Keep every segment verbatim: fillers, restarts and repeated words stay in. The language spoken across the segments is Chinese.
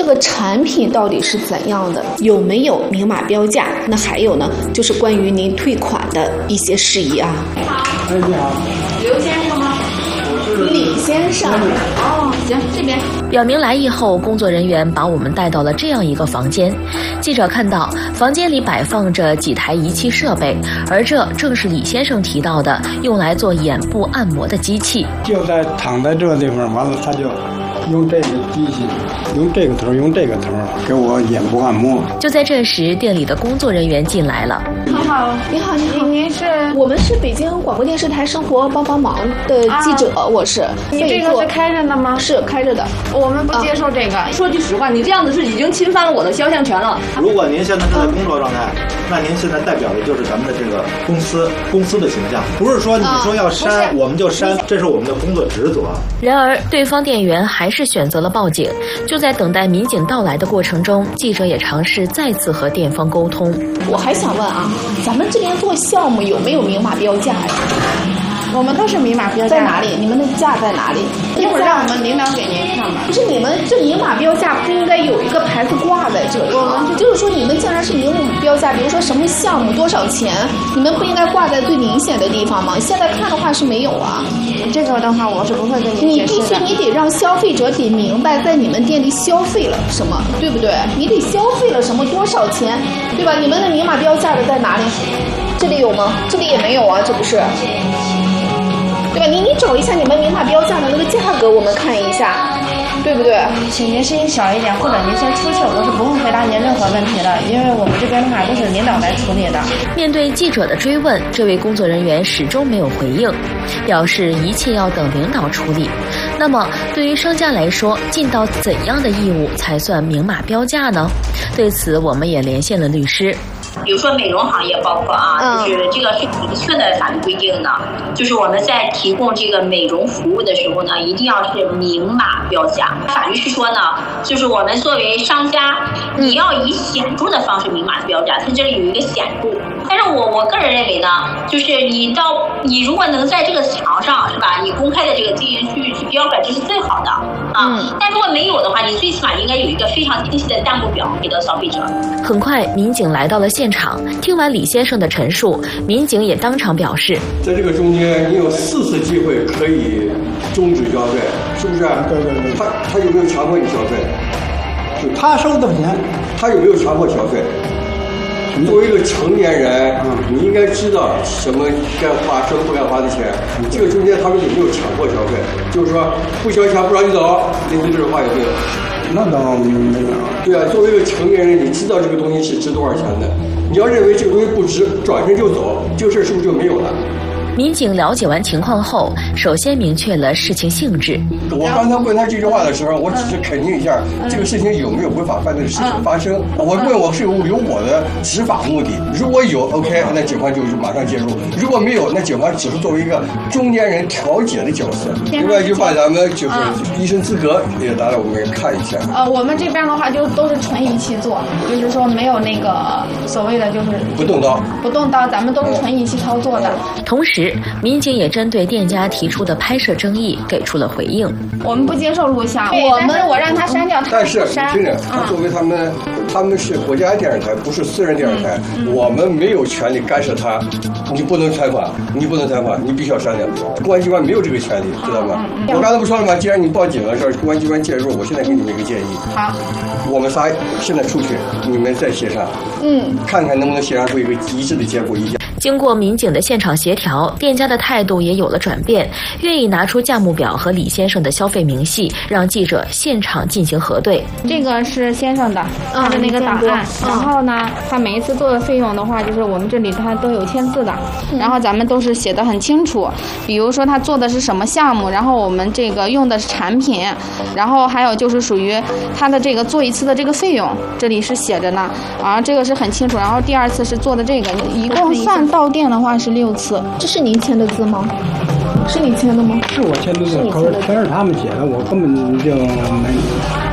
个产品到底是怎样的，有没有明码标价？那还有呢，就是关于您退款的一些事宜啊。 你好，哎，你好， 刘先生吗？ 李先生。 哦，行，这边。 表明来意后，工作人员把我们带到了这样一个房间。记者看到，房间里摆放着几台仪器设备，而这正是李先生提到的用来做眼部按摩的机器。 就在躺在这个地方，完了他就用这个机器，用这个头，用这个头给我眼部按摩。 就在这时，店里的工作人员进来了。 你好， 你好，你好， 您是？ 我们是北京广播电视台生活帮帮忙的记者，啊、我是。 你这个是开着的吗？ 是开着的， 我们不接受这个。 啊、说句实话，你这样子是已经侵犯了我的肖像权了。 如果您现在正在工作状态，嗯、那您现在代表的就是咱们的这个公司公司的形象，不是说你说要删、啊、我们就删，这是我们的工作职责。 然而，对方店员还是选择了报警。就在等待民警到来的过程中，记者也尝试再次和店方沟通。 我还想问啊，咱们这边做项目有没有明码标价呀？ 我们都是明码标价。 在哪里？你们的价在哪里？ 一会儿让我们领导给您看吧。 不是你们这明码标价不应该有一个牌子挂在这里吗？就是说你们既然是明码标价，比如说什么项目多少钱，你们不应该挂在最明显的地方吗？现在看的话是没有啊。 这个的话我是不会跟您解释的。 你必须你得让消费者得明白在你们店里消费了什么，对不对？你得消费了什么多少钱，对吧？你们的明码标价的在哪里？这里有吗？这里也没有啊，这不是。对吧？你你找一下你们明码标价的那个价格，我们看一下，对不对？ 请您声音小一点，或者您先出去，我是不会回答您任何问题的，因为我们这边的话都是领导来处理的。 面对记者的追问，这位工作人员始终没有回应，表示一切要等领导处理。那么，对于商家来说，尽到怎样的义务才算明码标价呢？对此，我们也连线了律师。 比如说美容行业，包括啊，就是这个是明确的法律规定的，就是我们在提供这个美容服务的时候呢，一定要是明码标价。法律是说呢，就是我们作为商家，你要以显著的方式明码标价，它这里有一个显著。但是我我个人认为呢，就是你到你如果能在这个墙上是吧，你公开的这个经营区域去标出来，这是最好的啊。嗯、但如果没有的话，你最起码应该有一个非常清晰的弹幕表给到消费者。 很快，民警来到了现场，听完李先生的陈述，民警也当场表示， 在这个中间，你有四次机会可以终止交费，是不是？ 对对对。 他他有没有强迫你消费？ 就他收多少钱？ 他有没有强迫消费？作为一个成年人，嗯、你应该知道什么该花，什么不该花的钱。嗯、这个中间他们有没有强迫消费？就是说不交钱不让你走，类似这种话有没有？ 那倒没有。 对啊，作为一个成年人，你知道这个东西是值多少钱的，你要认为这个东西不值，转身就走，这个事是不是就没有了？ 民警了解完情况后，首先明确了事情性质。 我刚才问他这句话的时候，我只是肯定一下这个事情有没有违法犯罪的事情发生。我问我是有有我的执法目的，如果有 OK， 那警方就马上介入；如果没有，那警方只是作为一个中间人调解的角色。另外一句话，咱们就是医生资格也拿来我们看一下。 呃，我们这边的话就都是纯仪器做，就是说没有那个所谓的就是不动刀， 不动刀，咱们都是纯仪器操作的。 同时，民警也针对店家提出的拍摄争议给出了回应。 我们不接受录像，我们我让他删掉， 但是删。 听着，他作为他们，他们是国家电视台，不是私人电视台，嗯嗯、我们没有权利干涉他。你不能采访，你不能采访，你必须要删掉。公安机关没有这个权利，知道吗？嗯嗯、我刚才不说了吗？既然你报警了，这公安机关介入，我现在给你们一个建议。 好， 我们仨现在出去，你们再协商，嗯，看看能不能协商出一个一致的结果意见。 经过民警的现场协调，店家的态度也有了转变，愿意拿出价目表和李先生的消费明细，让记者现场进行核对。 这个是先生的，他的那个档案。嗯、然后呢，他每一次做的费用的话，就是我们这里他都有签字的，嗯、然后咱们都是写的很清楚。比如说他做的是什么项目，然后我们这个用的是产品，然后还有就是属于他的这个做一次的这个费用，这里是写着呢，啊，这个是很清楚。然后第二次是做的这个，一共算到店的话是六次。 这是您签的字吗？是你签的吗？ 是我签的字，可是全是他们写的，我根本就没。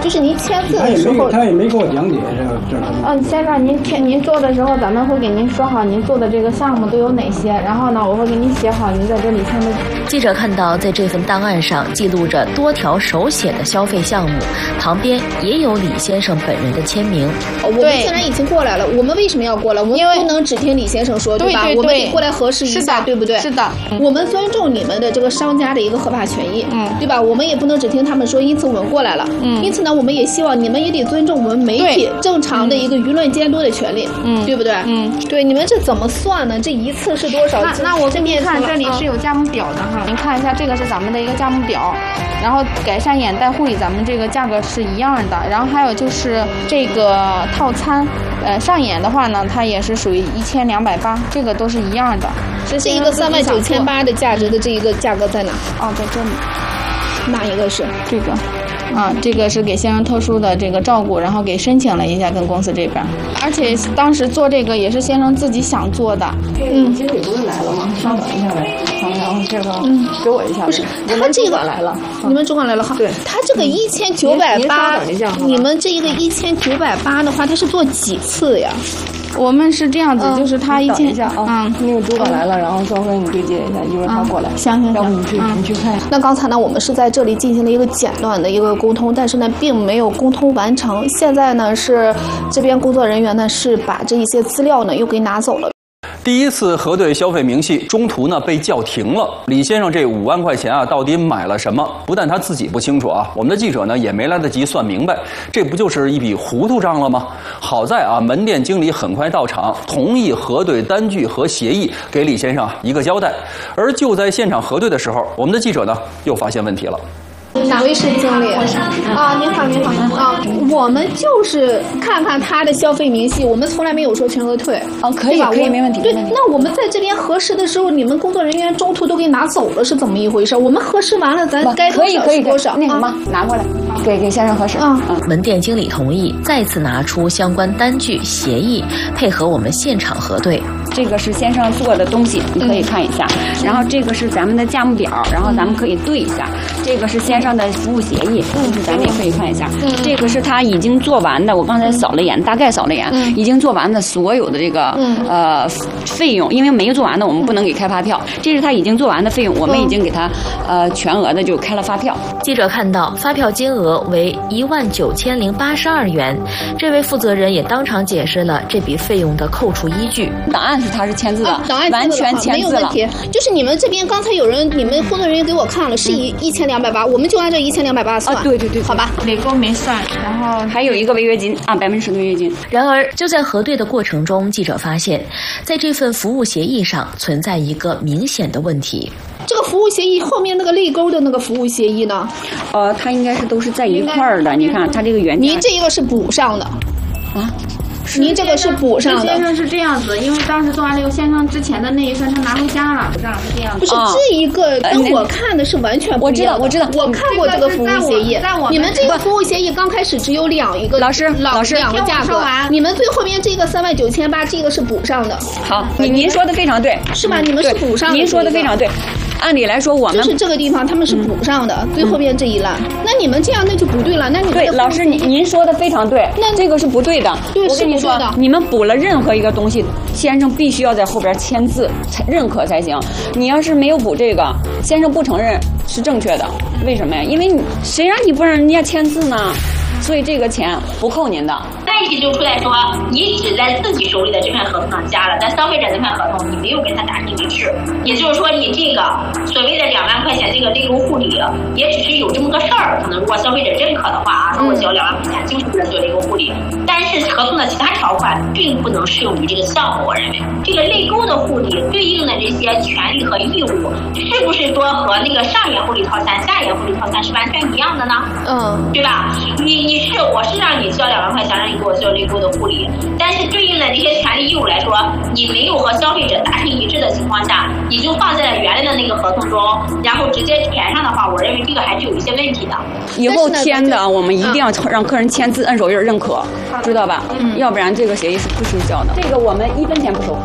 就是您签字他也的时候， 没他也没给我讲解这个这个。 嗯，先生，您签您做的时候，咱们会给您说好您做的这个项目都有哪些，然后呢，我会给您写好您在这里签的。 记者看到，在这份档案上记录着多条手写的消费项目，旁边也有李先生本人的签名。 我们虽然已经过来了，我们为什么要过来？我们不能只听李先生说，吧？ 对对对， 我们得过来核实一下，对不对？ 是的， 嗯、我们尊重你们的这个商家的一个合法权益，嗯，对吧？我们也不能只听他们说，因此我们过来了，嗯，因此呢，我们也希望你们也得尊重我们媒体正常的一个舆论监督的权利，嗯，对不对？嗯，对，你们这怎么算呢？这一次是多少？ 那那我给您看，这里是有价目表的哈，您看一下，这个是咱们的一个价目表，然后改善眼袋护理咱们这个价格是一样的，然后还有就是这个套餐，呃，上眼的话呢，它也是属于一千两百八，这个都是一样的。 这是一个三万九千八的价值的这一个价格在哪？ 哦，在这里。 哪一个是这个？啊，这个是给先生特殊的这个照顾，然后给申请了一下跟公司这边，而且当时做这个也是先生自己想做的。 嗯，经理不是来了吗？稍等一下来，然后这个嗯，给我一下。 不是，他这个来了， 你们主管来了哈。 对， 他这个一千九百八， 等一下， 你们这一个一千九百八的话，他是做几次呀？ 我们是这样子，嗯、就是他一千， 一下啊，嗯，那个主管来了，然后稍微你对接一下，一会儿他过来。 行行行， 要不你去、嗯、你去看。 那刚才呢，我们是在这里进行了一个简短的一个沟通，但是呢，并没有沟通完成。现在呢，是这边工作人员呢是把这一些资料呢又给拿走了。 第一次核对消费明细，中途呢被叫停了。李先生这五万块钱啊，到底买了什么？不但他自己不清楚啊，我们的记者呢也没来得及算明白，这不就是一笔糊涂账了吗？好在啊，门店经理很快到场，同意核对单据和协议，给李先生一个交代。而就在现场核对的时候，我们的记者呢又发现问题了。 哪位是经理？啊，您好，您好啊！我们就是看看他的消费明细，我们从来没有说全额退。 哦，可以，可以，没问题。 对，那我们在这边核实的时候，你们工作人员中途都给拿走了，是怎么一回事？我们核实完了，咱该多少是多少？ 那什么，拿过来，给给先生核实。 啊， 门店经理同意再次拿出相关单据协议，配合我们现场核对。 这个是先生做的东西，你可以看一下。嗯、然后这个是咱们的价目表，然后咱们可以对一下。这个是先生的服务协议，嗯，咱们也可以看一下。嗯、这个是他已经做完的，我刚才扫了眼，大概扫了眼，嗯、已经做完的所有的这个、嗯、呃费用，因为没做完的我们不能给开发票。这是他已经做完的费用，我们已经给他呃全额的就开了发票。 记者看到发票金额为一万九千零八十二元，这位负责人也当场解释了这笔费用的扣除依据。 档案是他是签字的， 啊、档案完全签字了， 没有问题。就是你们这边刚才有人，你们工作人员给我看了，是一一千两百八，我们就按照一千两百八算。 啊，对对对， 好吧， 累购没算，然后还有一个违约金啊，百分之十的违约金。 然而，就在核对的过程中，记者发现，在这份服务协议上存在一个明显的问题。 这个服务协议后面那个泪沟的那个服务协议呢？ 呃，它应该是都是在一块儿的。你看，它这个原价。 您这一个是补上的， 啊？ 您这个是补上的。 先生是这样子，因为当时做完了以后，先生之前的那一份他拿回家了，这样是这样子。 不是这一个跟我看的是完全不一样。 我知道，我知道， 我看过这个服务协议。你们这个服务协议刚开始只有两一个， 老师，老师两个价格。你们最后面这个三万九千八，这个是补上的。 好，您您说的非常对， 是吧？你们是补上的。 您说的非常对。按理来说，我们就是这个地方他们是补上的，最后面这一栏。那你们这样那就不对了。那你们对老师，您您说的非常对，那这个是不对的。 对， 我跟你说，你们补了任何一个东西，先生必须要在后边签字才认可才行。你要是没有补这个，先生不承认是正确的。为什么呀？因为你谁让你不让人家签字呢？所以这个钱不扣您的。 问题就出来说，你只在自己手里的这份合同上加了，但消费者这份合同你没有跟他达成一致。也就是说，你这个所谓的两万块钱这个泪沟护理，也只是有这么个事儿。可能如果消费者认可的话啊，那我交两万块钱就是为了做泪沟护理。但是合同的其他条款并不能适用于这个项目。我认为，这个泪沟的护理对应的这些权利和义务，是不是说和那个上眼护理套餐、下眼护理套餐是完全一样的呢？ 嗯， 对吧？你你是我是让你交两万块钱，让你给我做泪沟的护理，但是对应的这些权利义务来说，你没有和消费者达成一致的情况下，你就放在了原来的那个合同中，然后直接填上的话，我认为这个还是有一些问题的。 以后签的我们一定要让客人签字摁手印认可，知道吧？嗯，要不然这个协议是不生效的。这个我们一分钱不收。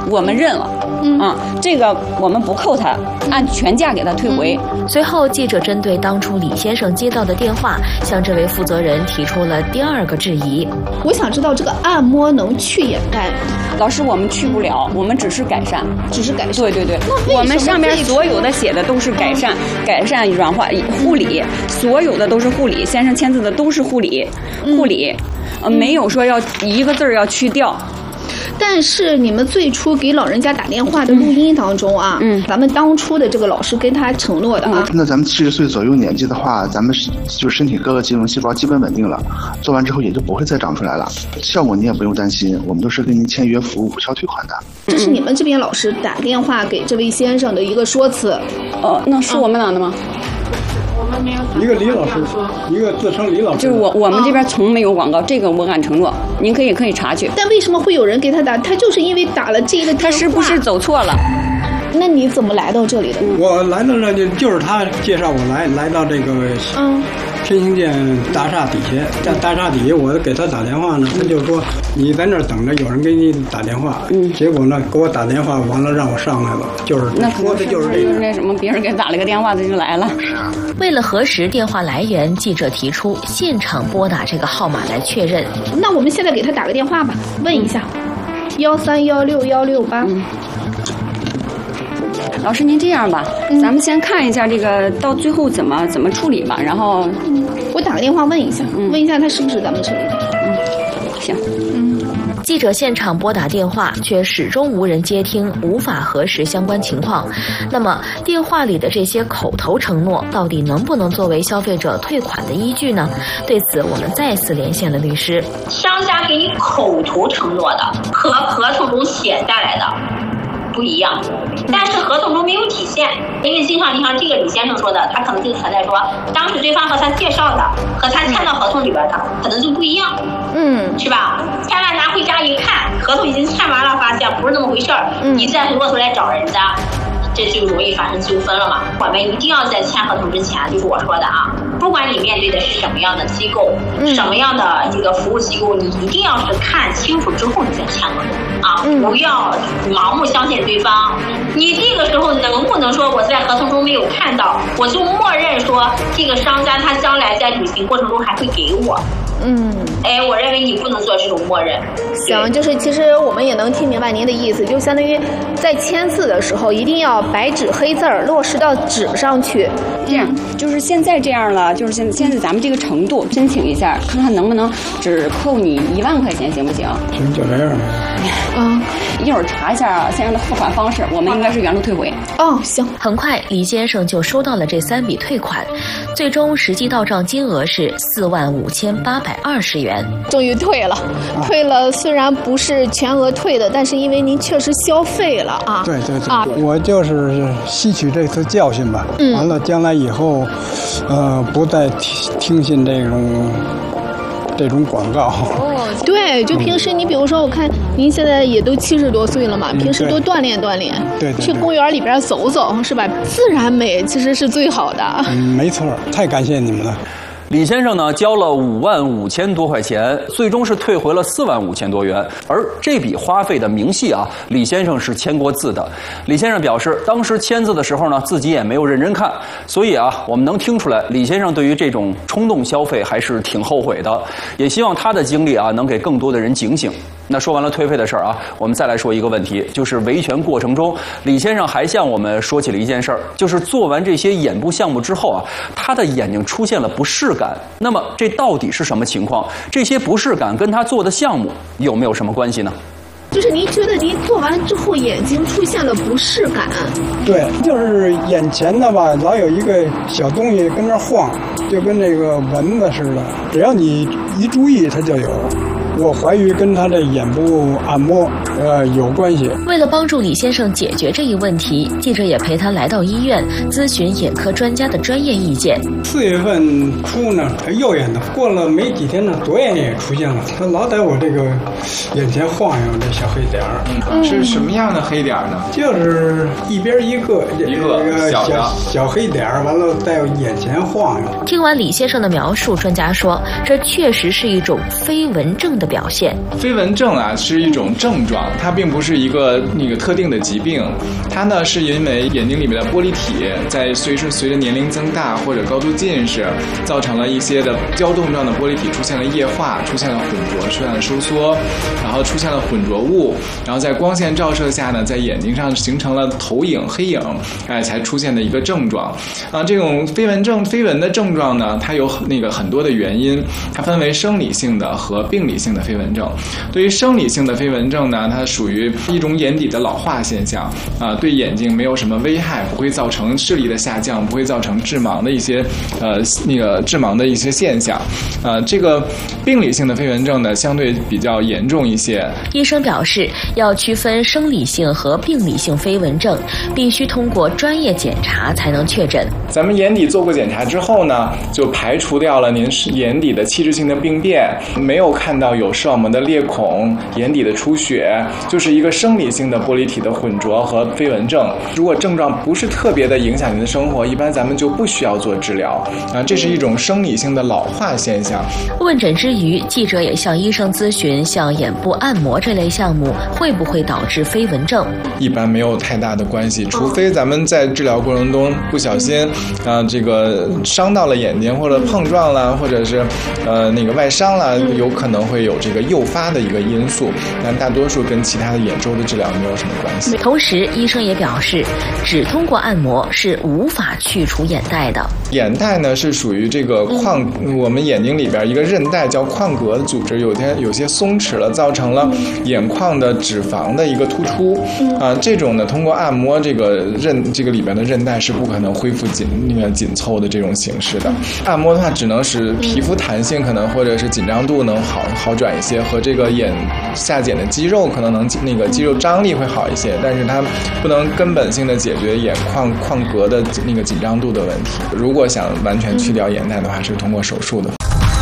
我们认了。嗯啊，这个我们不扣他，按全价给他退回。 嗯、随后，记者针对当初李先生接到的电话，向这位负责人提出了第二个质疑。 我想知道这个按摩能去眼袋？ 老师，我们去不了，我们只是改善， 只是改善。 对对对，我们上面所有的写的都是改善、嗯、改善、软化、护理，所有的都是护理。先生签字的都是护理，护理，呃，没有说要一个字儿要去掉。 但是你们最初给老人家打电话的录音当中啊，嗯，咱们当初的这个老师跟他承诺的啊， 那咱们七十岁左右年纪的话，咱们就是身体各个机能细胞基本稳定了，做完之后也就不会再长出来了，效果你也不用担心，我们都是跟您签约服务无效退款的。 这是你们这边老师打电话给这位先生的一个说辞。 哦，那是我们哪的吗？ 一个李老师，一个自称李老师， 就是我我们这边从没有广告，这个我敢承诺，您可以可以查去。 但为什么会有人给他打？他就是因为打了这个电话， 他是不是走错了？ 那你怎么来到这里的？ 我来到这就就是他介绍我来来到这个嗯天兴店大厦底下，在大厦底下我给他打电话呢，他就说你在那儿等着，有人给你打电话。嗯，结果呢给我打电话完了让我上来了，就是那说的就是这个。 那什么，别人给打了个电话他就来了。 为了核实电话来源，记者提出现场拨打这个号码来确认。 那我们现在给他打个电话吧，问一下，幺三幺六幺六八。 老师，您这样吧，嗯、咱们先看一下这个到最后怎么怎么处理吧，然后、 嗯、我打个电话问一下，嗯、问一下他是不是咱们这里的。 嗯，行。 嗯，记者现场拨打电话，却始终无人接听，无法核实相关情况。那么，电话里的这些口头承诺，到底能不能作为消费者退款的依据呢？对此，我们再次连线了律师。 商家给你口头承诺的和合同中写下来的不一样，但是合同中没有体现，因为经常你像这个李先生说的，他可能就存在说，当时对方和他介绍的和他签到合同里边的可能就不一样，嗯，是吧？签完拿回家一看，合同已经签完了，发现不是那么回事儿，嗯，你再回过头来找人家，这就容易发生纠纷了嘛。我们一定要在签合同之前，就是我说的啊，不管你面对的是什么样的机构，嗯、什么样的这个服务机构，你一定要是看清楚之后你再签合同啊，嗯、不要盲目相信对方。你这个时候能不能说我在合同中没有看到，我就默认说这个商家他将来在履行过程中还会给我？嗯，哎，我认为你不能做这种默认。 行，就是其实我们也能听明白您的意思，就相当于在签字的时候一定要白纸黑字儿落实到纸上去。 这样，就是现在这样了，就是现现在咱们这个程度，申请一下，看看能不能只扣你一万块钱，行不行？ 行，就这样吧。 嗯，一会儿查一下先生的付款方式，我们应该是原路退回。 哦，行。 很快，李先生就收到了这三笔退款，最终实际到账金额是四万五千八百二十元。 终于退了，啊、退了，虽然不是全额退的，但是因为您确实消费了啊。 对对对，啊、我就是吸取这次教训吧。嗯。完了，将来以后，呃，不再听听信这种。这种广告哦，对，就平时你比如说，我看您现在也都七十多岁了嘛，平时多锻炼锻炼， 对， 去公园里边走走，是吧？自然美其实是最好的。 嗯，没错，太感谢你们了。 李先生呢，交了五万五千多块钱，最终是退回了四万五千多元。而这笔花费的明细啊，李先生是签过字的。李先生表示，当时签字的时候呢，自己也没有认真看，所以啊，我们能听出来，李先生对于这种冲动消费还是挺后悔的。也希望他的经历啊，能给更多的人警醒。那说完了退费的事儿啊，我们再来说一个问题，就是维权过程中，李先生还向我们说起了一件事儿，就是做完这些眼部项目之后啊，他的眼睛出现了不适感。那么这到底是什么情况？这些不适感跟他做的项目有没有什么关系呢？ 就是您觉得您做完之后眼睛出现了不适感？ 对，就是眼前的吧，老有一个小东西跟那晃，就跟那个蚊子似的，只要你一注意，它就有。我怀疑跟他的眼部按摩呃有关系。 为了帮助李先生解决这一问题，记者也陪他来到医院咨询眼科专家的专业意见。 四月份初呢，他右眼的，过了没几天呢，左眼也出现了，他老在我这个眼前晃悠这小黑点儿。 嗯，是什么样的黑点呢？ 就是一边一个一个小小小黑点儿，完了在眼前晃悠。 听完李先生的描述，专家说这确实是一种飞蚊症的的表现。 飞蚊症啊是一种症状，它并不是一个那个特定的疾病，它呢是因为眼睛里面的玻璃体在随着随着年龄增大或者高度近视，造成了一些的胶冻状的玻璃体出现了液化，出现了混浊，出现了收缩，然后出现了混浊物，然后在光线照射下呢，在眼睛上形成了投影黑影，哎，才出现的一个症状。啊，这种飞蚊症飞蚊的症状呢，它有那个很多的原因，它分为生理性的和病理性的飞蚊症。对于生理性的飞蚊症呢，它属于一种眼底的老化现象，啊，对眼睛没有什么危害，不会造成视力的下降，不会造成致盲的一些呃那个致盲的一些现象。啊，这个病理性的飞蚊症呢，相对比较严重一些。 医生表示，要区分生理性和病理性飞蚊症，必须通过专业检查才能确诊。 咱们眼底做过检查之后呢，就排除掉了您眼底的器质性的病变，没有看到有视网膜的裂孔、眼底的出血，就是一个生理性的玻璃体的混浊和飞蚊症。如果症状不是特别的影响您的生活，一般咱们就不需要做治疗啊，这是一种生理性的老化现象。 问诊之余，记者也向医生咨询，像眼部按摩这类项目会不会导致飞蚊症？ 一般没有太大的关系，除非咱们在治疗过程中不小心啊，这个伤到了眼睛，或者碰撞了，或者是呃那个外伤了，有可能会有这个诱发的一个因素，但大多数跟其他的眼周的治疗没有什么关系。 同时，医生也表示，只通过按摩是无法去除眼袋的。 眼袋呢是属于这个眶，我们眼睛里边一个韧带叫眶隔的组织，有些有些松弛了，造成了眼眶的脂肪的一个突出啊。这种呢，通过按摩这个韧这个里边的韧带是不可能恢复紧那个紧凑的这种形式的。按摩的话，只能使皮肤弹性可能或者是紧张度能好好转一些，和这个眼下睑的肌肉可能能那个肌肉张力会好一些，但是它不能根本性的解决眼眶眶隔的那个紧张度的问题。如果想完全去掉眼袋的话，是通过手术的。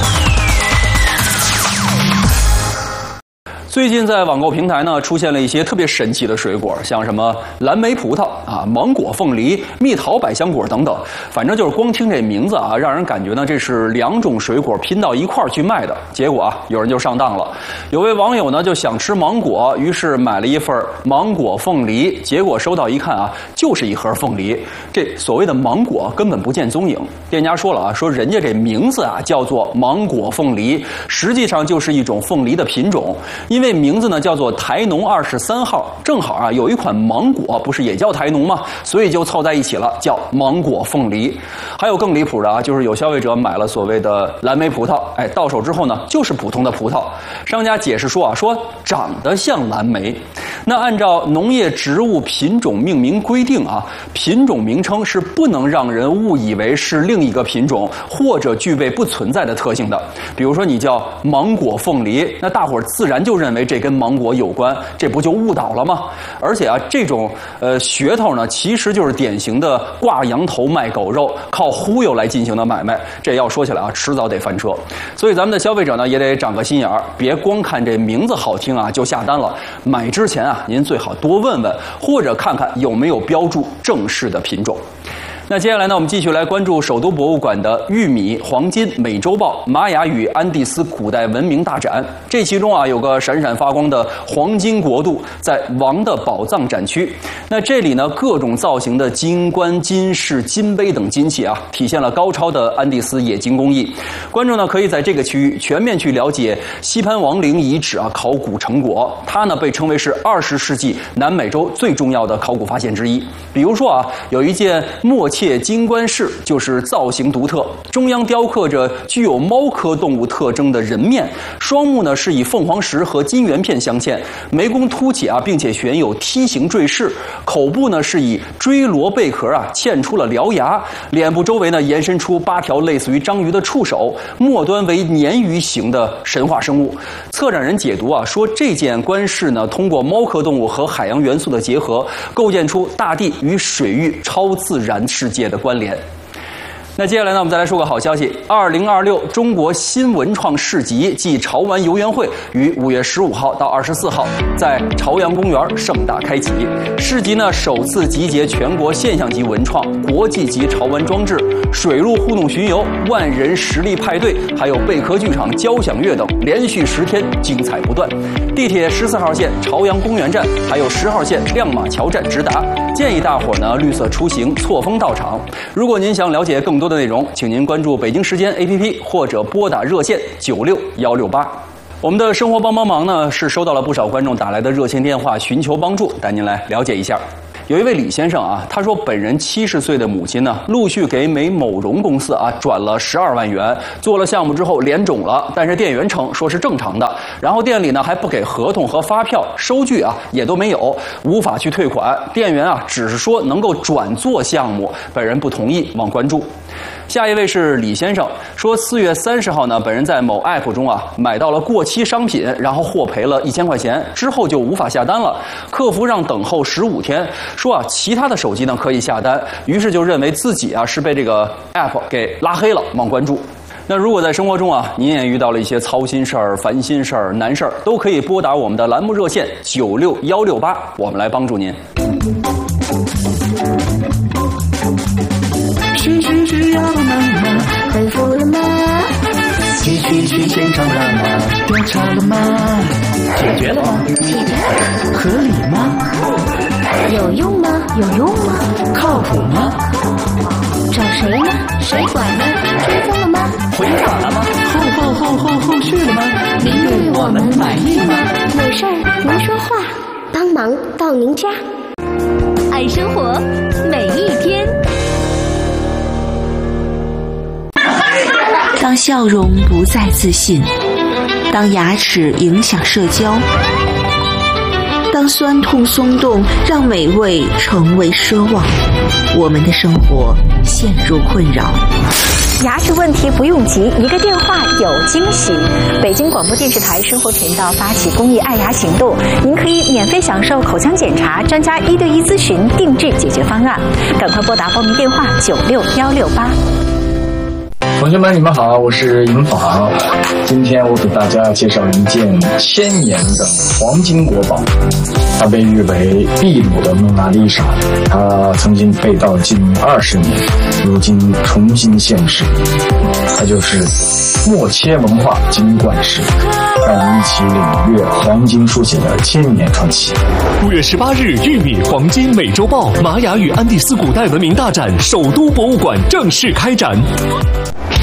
最近在网购平台呢，出现了一些特别神奇的水果，像什么蓝莓、葡萄啊、芒果、凤梨、蜜桃、百香果等等。反正就是光听这名字啊，让人感觉呢这是两种水果拼到一块儿去卖的。结果啊，有人就上当了。有位网友呢就想吃芒果，于是买了一份芒果凤梨，结果收到一看啊，就是一盒凤梨。这所谓的芒果根本不见踪影。店家说了啊，说人家这名字啊叫做芒果凤梨，实际上就是一种凤梨的品种，因为名字呢叫做台农二十三号，正好啊有一款芒果不是也叫台农吗？所以就凑在一起了，叫芒果凤梨。还有更离谱的啊，就是有消费者买了所谓的蓝莓葡萄，哎，到手之后呢就是普通的葡萄。商家解释说啊，说长得像蓝莓。那按照农业植物品种命名规定啊，品种名称是不能让人误以为是另一个品种或者具备不存在的特性的。比如说你叫芒果凤梨，那大伙儿自然就认为这跟芒果有关，这不就误导了吗？而且啊，这种呃噱头呢，其实就是典型的挂羊头卖狗肉，靠忽悠来进行的买卖。这要说起来啊，迟早得翻车。所以咱们的消费者呢，也得长个心眼儿，别光看这名字好听啊就下单了。买之前啊，您最好多问问，或者看看有没有标注正式的品种。那接下来呢，我们继续来关注首都博物馆的玉米、黄金、美洲豹、玛雅与安第斯古代文明大展。这其中啊，有个闪闪发光的黄金国度，在王的宝藏展区。那这里呢，各种造型的金冠、金饰、金杯等金器啊，体现了高超的安第斯冶金工艺。观众呢，可以在这个区域全面去了解西潘王陵遗址啊考古成果。它呢，被称为是二十世纪南美洲最重要的考古发现之一。比如说啊，有一件默切金冠饰，就是造型独特，中央雕刻着具有猫科动物特征的人面，双目呢是以凤凰石和金圆片镶嵌，眉弓凸起啊，并且悬有梯形坠饰，口部呢是以锥螺贝壳啊嵌出了獠牙，脸部周围呢延伸出八条类似于章鱼的触手，末端为鲶鱼形的神话生物。策展人解读啊说，这件冠饰呢通过猫科动物和海洋元素的结合，构建出大地与水域超自然世界的关联。 那接下来呢，我们再来说个好消息。二零二六中国新文创市集暨潮玩游园会于五月十五号到二十四号在朝阳公园盛大开启。市集呢首次集结全国现象级文创、国际级潮玩装置、水陆互动巡游、万人实力派对，还有贝壳剧场交响乐等，连续十天精彩不断。地铁十四号线朝阳公园站，还有十号线亮马桥站直达。建议大伙呢绿色出行，错峰到场。如果您想了解更多的内容，请您关注北京时间 A P P 或者拨打热线九六幺六八。我们的生活帮帮忙呢是收到了不少观众打来的热线电话，寻求帮助，带您来了解一下。有一位李先生啊，他说本人七十岁的母亲呢，陆续给美某容公司啊转了十二万元，做了项目之后脸肿了，但是店员称说是正常的，然后店里呢还不给合同和发票，收据啊也都没有，无法去退款。店员啊只是说能够转做项目，本人不同意，望关注。下一位是李先生，说四月三十号呢，本人在某 app 中啊买到了过期商品，然后获赔了一千块钱，之后就无法下单了。客服让等候十五天，说啊其他的手机呢可以下单，于是就认为自己啊是被这个 app 给拉黑了，望关注。那如果在生活中啊，您也遇到了一些操心事儿、烦心事儿、难事儿，都可以拨打我们的栏目热线九六幺六八，我们来帮助您。 需需需要的妈妈回复了吗？去去去现场了吗？调查了吗？解决了吗？解决了。合理吗？有用吗？有用吗？靠谱吗？找谁呢？谁管呢？追踪了吗？回访了吗？后后后后后续了吗？您对我们满意吗？有事儿您说话，帮忙到您家。爱生活，每一天。当笑容不再自信，当牙齿影响社交，当酸痛松动让美味成为奢望，我们的生活陷入困扰。 牙齿问题不用急，一个电话有惊喜。北京广播电视台生活频道发起公益爱牙行动，您可以免费享受口腔检查、专家一对一咨询、定制解决方案。赶快拨打报名电话九六幺六八。 同学们，你们好，我是尹昉。今天我给大家介绍一件千年的黄金国宝，它被誉为秘鲁的蒙娜丽莎，它曾经被盗近二十年，如今重新现世。它就是默切文化金冠石，让我们一起领略黄金书写的千年传奇。 五月十八日，玉米黄金美洲豹玛雅与安第斯古代文明大展首都博物馆正式开展。